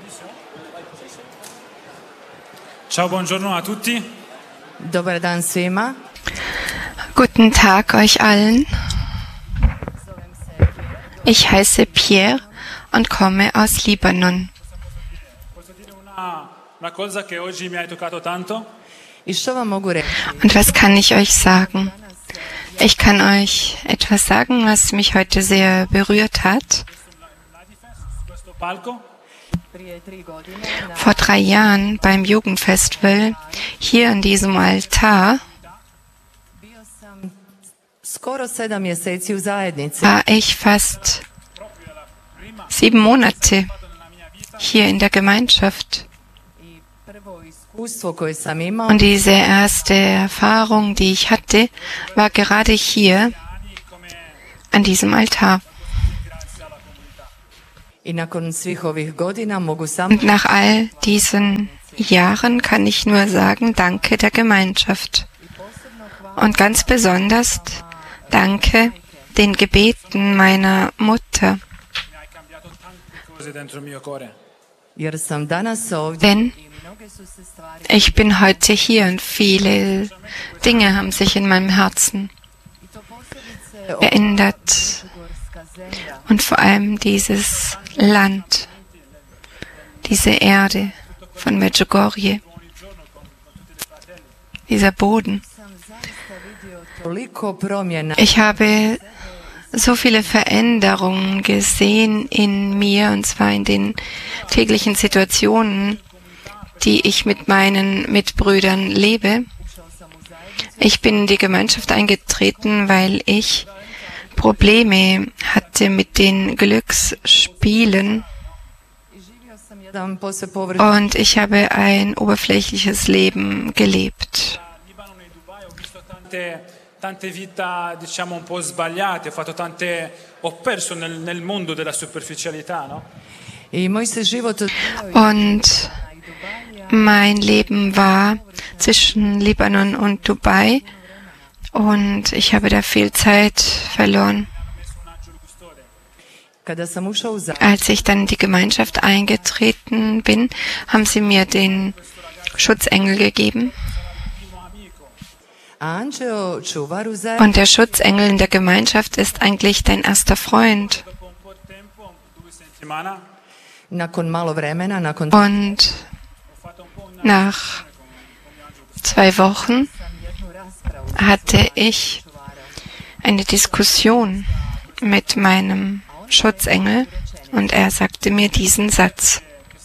Ciao, buongiorno a tutti. Dobar dan svima. Guten Tag euch allen. Ich heiße Pierre und komme aus Libanon. Una cosa che oggi mi ha toccato tanto. I što vam mogu reći? Und was kann ich euch sagen? Ich kann euch etwas sagen, was mich heute sehr berührt hat. Questo palco. Vor 3 Jahren beim Jugendfestival, hier an diesem Altar, Skoro 7 mjeseci u zajednici. war ich fast 7 Monate hier in der Gemeinschaft. Prvo iskustvo koje sam imao Und diese erste Erfahrung, die ich hatte, war gerade hier an diesem Altar. i nakon svih ovih godina mogu samo Und nach all diesen Jahren kann ich nur sagen, danke der Gemeinschaft. Und ganz besonders danke den Gebeten meiner Mutter. Cose dentro il mio cuore. jer sam danas ovdje Denn i mnoge su se stvari ich bin heute hier und viele Dinge haben sich in meinem Herzen verändert. gorska zemlja. Und vor allem dieses Land, diese Erde von Medjugorje, dieser Boden. Sam zaista vidio toliko promjena Ich habe so viele Veränderungen gesehen in mir, und zwar in den täglichen Situationen, die ich mit meinen Mitbrüdern lebe. Ich bin in die Gemeinschaft eingetreten, weil ich Probleme hatte mit den Glücksspielen, i živio sam jedan posve površan und ich habe ein oberflächliches Leben gelebt. Libano e Dubai ho visto tante vite, diciamo, un po' sbagliate, ho perso nel mondo della superficialità, no? i moj se život Und mein Leben war zwischen Libanon und Dubai, und ich habe da viel Zeit verloren. kada sam ušao u zajednicu Als ich dann in die Gemeinschaft eingetreten bin, haben sie mir den Schutzengel gegeben. a anđeo čuvar u zajednici Und der Schutzengel in der Gemeinschaft ist eigentlich dein erster Freund. Dopo un po' di tempo, 2 settimane, nakon malo vremena nakon Und nach 2 Wochen jednu raspravu hatte ich eine Diskussion mit meinem Schutzengel, und er sagte mir diesen Satz: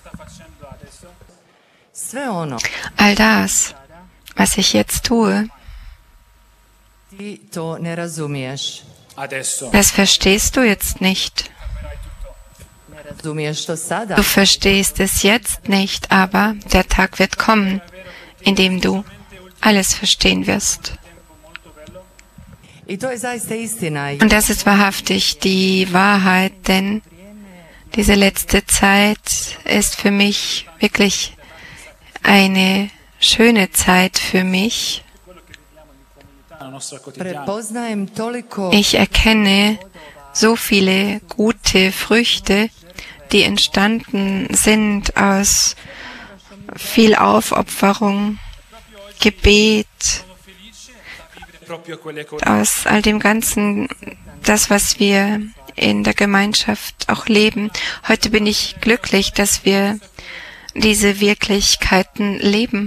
sve ono All das, was ich jetzt tue, ti to ne razumiješ. adesso. das verstehst du jetzt nicht. Ne razumiješ to sada. Du verstehst es jetzt nicht, aber der Tag wird kommen, in dem du alles verstehen wirst. I to je zaista istina. Und das ist wahrhaftig die Wahrheit, denn diese letzte Zeit ist für mich wirklich eine schöne Zeit für mich. La nostra quotidiana. Prepoznajem toliko Ich erkenne so viele gute Früchte, die entstanden sind aus viel Aufopferung, Gebet, Proprio quelle cose. aus all dem Ganzen, das, was wir in der Gemeinschaft auch leben. Heute bin ich glücklich, dass wir diese Wirklichkeiten leben.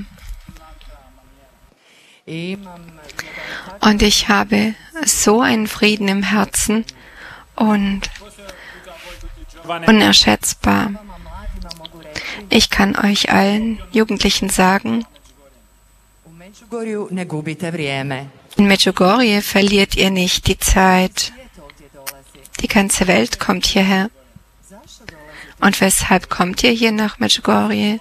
i imam Und ich habe so einen Frieden im Herzen und unerschätzbar. Ich kann euch allen Jugendlichen sagen, u Međugorju ne gubite vrijeme. in Medjugorje verliert ihr nicht die Zeit. Die ganze Welt kommt hierher. Und weshalb kommt ihr hier nach Medjugorje?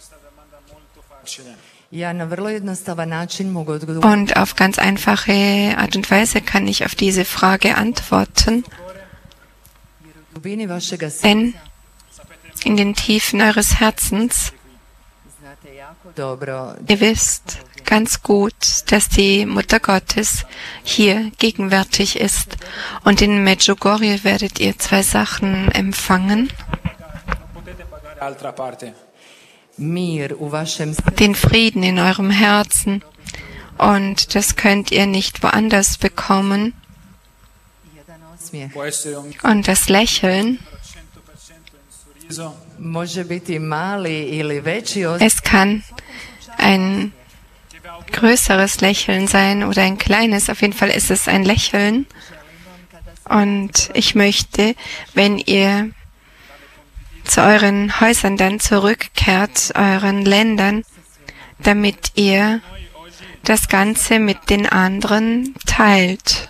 Ja na vrlo jednostavan način mogu odgovoriti. Und auf ganz einfache Art und Weise kann ich auf diese Frage antworten, U dubini vašega srca denn in den Tiefen eures Herzens, znate jako dobro ihr wisst ganz gut, dass die Mutter Gottes hier gegenwärtig ist. Und in Medjugorje werdet ihr 2 Sachen empfangen. dall'altra parte. Mir u vašem den Frieden in eurem Herzen. Und das könnt ihr nicht woanders bekommen. jedan osmijeh. Può essere un Und das Lächeln, 100% in sorriso, Može biti mali ili veći es kann ein größeres Lächeln sein oder ein kleines. Auf jeden Fall ist es ein Lächeln. Und ich möchte, wenn ihr zu euren Häusern dann zurückkehrt, euren Ländern, damit ihr das Ganze mit den anderen teilt.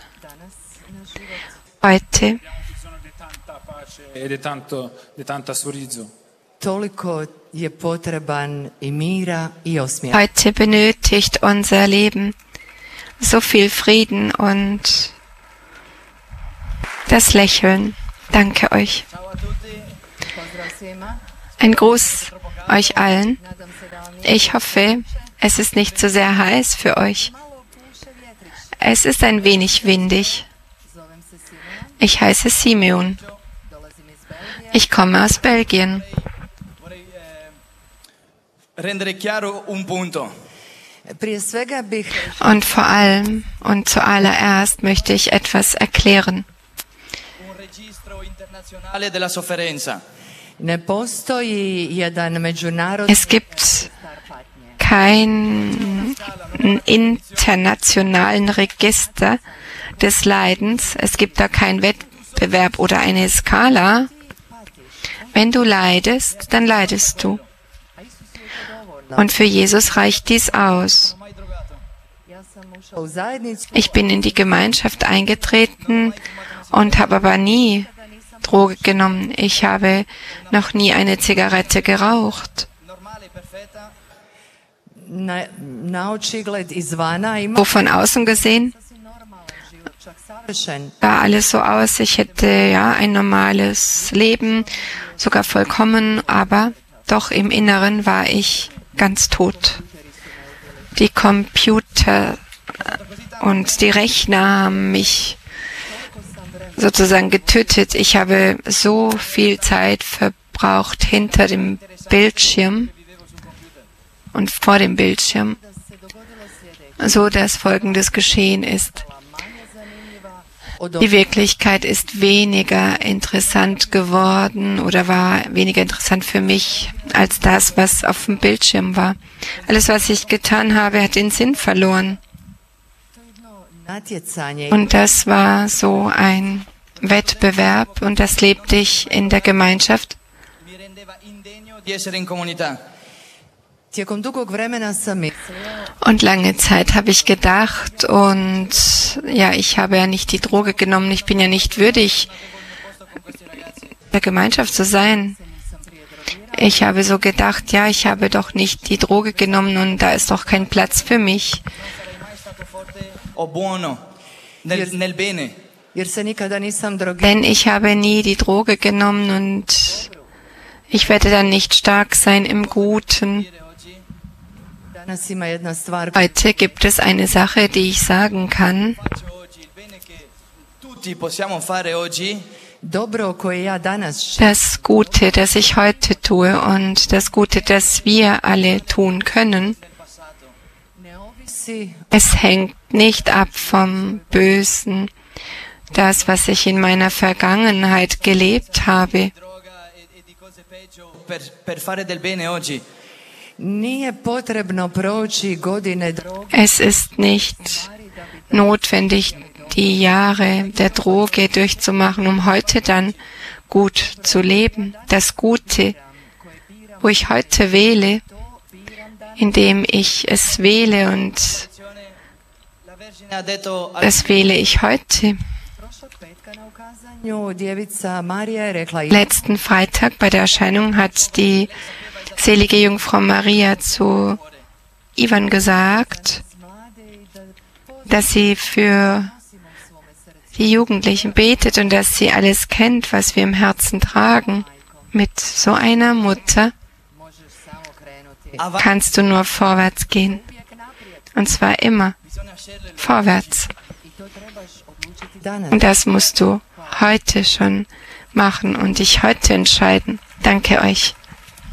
Heute abbiamo bisogno di tanta pace e di tanta sorriso. toliko je potreban i mira i osmijeha. Heute benötigt unser Leben so viel Frieden und das Lächeln. Danke euch. Pozdrav svima. Ein Gruß euch allen. Ich hoffe, es ist nicht so sehr heiß für euch. Es ist ein wenig windig. Zovem se Simona, Ich heiße Simeon. dolazim iz Belgije. Ich komme aus Belgien. Vorrei rendere chiaro un punto. Prije svega bih Und vor allem und zuallererst möchte ich etwas erklären. Un registro internazionale della sofferenza. ne postoji jedan međunarodni Es gibt keinen internationalen Register des Leidens. Es gibt da keinen Wettbewerb oder eine Skala. Wenn du leidest, dann leidest du. Und für Jesus reicht dies aus. Ja sam ušao u zajednicu Ich bin in die Gemeinschaft eingetreten und habe aber nie Droge genommen. Ich habe noch nie eine Zigarette geraucht. Normale, perfetta. na očigled izvana ima So von außen gesehen sasvim normalan život, čak savršen. sah alles so aus, ich hätte ja ein normales Leben, sogar vollkommen, aber doch im Inneren war ich ganz tot. Die Computer und die Rechner haben mich sozusagen getötet. Ich habe so viel Zeit verbraucht hinter dem Bildschirm und vor dem Bildschirm, so dass Folgendes geschehen ist. Die Wirklichkeit ist weniger interessant geworden oder war weniger interessant für mich als das, was auf dem Bildschirm war. Alles, was ich getan habe, hat den Sinn verloren. Natjecanje Und das war so ein Wettbewerb und das lebte ich in der Gemeinschaft. Mi rendeva indegno di essere in comunità. tijekom dugog vremena sam mislila Und lange Zeit habe ich gedacht und ja, ich habe ja nicht die Droge genommen, ich bin ja nicht würdig, der Gemeinschaft zu sein. Ich habe so gedacht, ja, ich habe doch nicht die Droge genommen und da ist doch kein Platz für mich. Mai stato forte o buono nel bene. jer se nikada nisam drogirala. Denn ich habe nie die Droge genommen und ich werde dann nicht stark sein im Guten. Danas ima jedna stvar Heute gibt es eine Sache, die ich sagen kann. Faccio oggi il bene che tutti possiamo fare oggi. dobro koje ja danas Das Gute, das ich heute tue und das Gute, das wir alle tun können, ne ovisi es hängt nicht ab vom Bösen, das, was ich in meiner Vergangenheit gelebt habe. Droga e di cose peggio per fare del bene oggi. nije potrebno proći godine droge Es ist nicht notwendig, die Jahre der Droge durchzumachen, um heute dann gut zu leben. Das Gute, wo ich heute wähle, indem ich es wähle und La Vergine ha detto das wähle ich heute. prošlog petka na ukazanju djevica Marija je rekla Letzten Freitag bei der Erscheinung hat die selige Jungfrau Maria zu Ivan gesagt, dass sie für die Jugendlichen betet und dass sie alles kennt, was wir im Herzen tragen. Mit so einer Mutter možeš samo krenuti kannst du nur vorwärts gehen. Und zwar immer bisogna scegliere. vorwärts. i to trebaš odlučiti danas. Und das musst du heute schon machen und dich heute entscheiden. Danke euch.